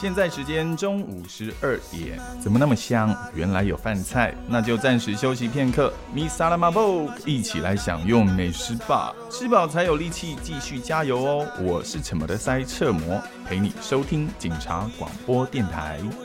现在时间中午12点，怎么那么香？原来有饭菜，那就暂时休息片刻。Mi Salamabo， 一起来享用美食吧，吃饱才有力气继续加油哦。我是什么的塞彻摩，陪你收听警察广播电台。